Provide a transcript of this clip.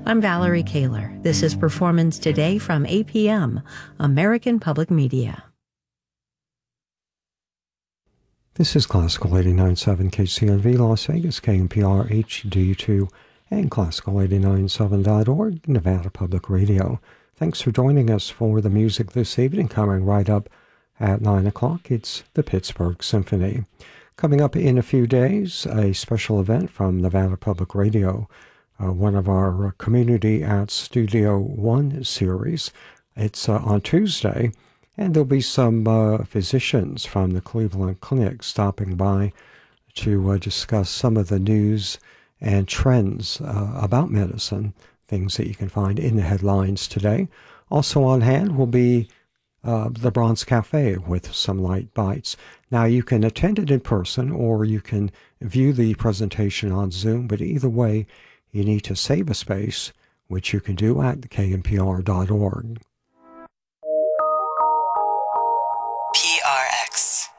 I'm Valerie Kaler. This is Performance Today from APM, American Public Media. This is Classical 89.7 KCNV Las Vegas, KNPR HD2, and Classical897.org, Nevada Public Radio. Thanks for joining us for the music this evening. Coming right up at 9 o'clock, it's the Pittsburgh Symphony. Coming up in a few days, a special event from Nevada Public Radio, one of our Community at Studio One series. It's on Tuesday. And there'll be some physicians from the Cleveland Clinic stopping by to discuss some of the news and trends about medicine, things that you can find in the headlines today. Also on hand will be the Bronze Cafe with some light bites. Now, you can attend it in person or you can view the presentation on Zoom, but either way, you need to save a space, which you can do at knpr.org. PRX.